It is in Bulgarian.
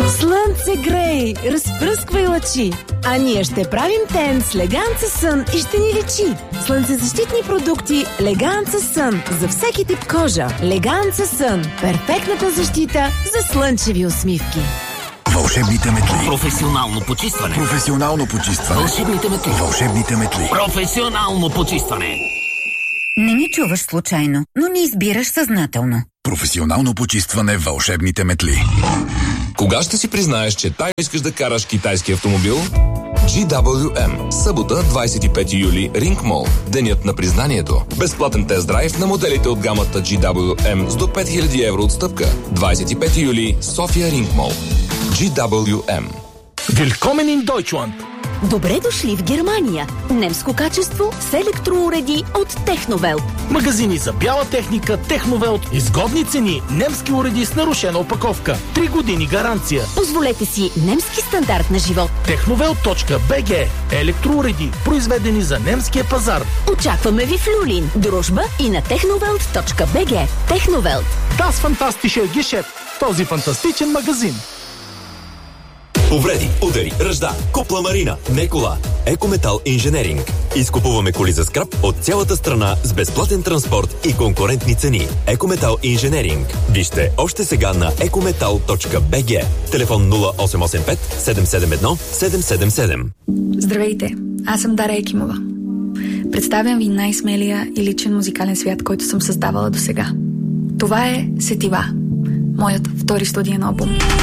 Слънце грей, разпръсквай лъчи. А ние ще правим тен с Леганца Сън и ще ни лечи. Слънцезащитни продукти Леганца Сън за всеки тип кожа. Леганца Сън. Перфектната защита за слънчеви усмивки. Вълшебните метли. Професионално почистване. Професионално почистване. Вълшебните метли. Вълшебните метли. Професионално почистване. Не ни чуваш случайно, но ни избираш съзнателно. Професионално почистване вълшебните метли. Кога ще си признаеш, че тайно искаш да караш китайски автомобил? GWM. Събота, 25 юли, Ринг Мол. Денят на признанието. Безплатен тест-драйв на моделите от гамата GWM с до 5000 евро отстъпка. 25 юли, София Ринг Мол. GWM. Willkommen in Deutschland! Добре дошли в Германия. Немско качество с електроуреди от Техновелт. Магазини за бяла техника Техновелт. Изгодни цени. Немски уреди с нарушена опаковка. 3 години гаранция. Позволете си немски стандарт на живот. Technovelt.bg. Електроуреди, произведени за немския пазар. Очакваме ви в Люлин, Дружба и на technovelt.bg. Техновелт. Das fantastische Geschäft. Този фантастичен магазин. Повреди, удари, ръжда, купла марина, не кола. Екометал инженеринг. Изкупуваме коли за скрап от цялата страна с безплатен транспорт и конкурентни цени. Екометал инженеринг. Вижте още сега на ecometal.bg. Телефон 0885 771 777. Здравейте, аз съм Дара Екимова. Представям ви най-смелия и личен музикален свят, който съм създавала досега. Това е Сетива, моят втори студиен албум.